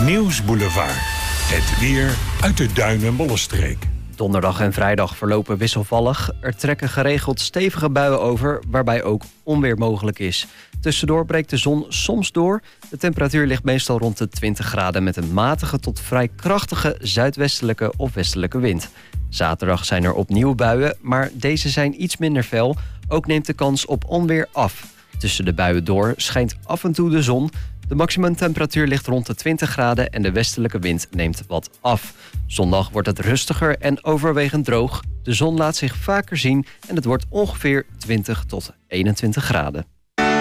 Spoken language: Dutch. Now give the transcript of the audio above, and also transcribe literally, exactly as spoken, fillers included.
Nieuwsboulevard. Het weer uit de Duin- en Bollenstreek. Donderdag en vrijdag verlopen wisselvallig. Er trekken geregeld stevige buien over, waarbij ook onweer mogelijk is. Tussendoor breekt de zon soms door. De temperatuur ligt meestal rond de twintig graden... met een matige tot vrij krachtige zuidwestelijke of westelijke wind. Zaterdag zijn er opnieuw buien, maar deze zijn iets minder fel. Ook neemt de kans op onweer af. Tussen de buien door schijnt af en toe de zon. De maximumtemperatuur ligt rond de twintig graden en de westelijke wind neemt wat af. Zondag wordt het rustiger en overwegend droog. De zon laat zich vaker zien en het wordt ongeveer twintig tot eenentwintig graden.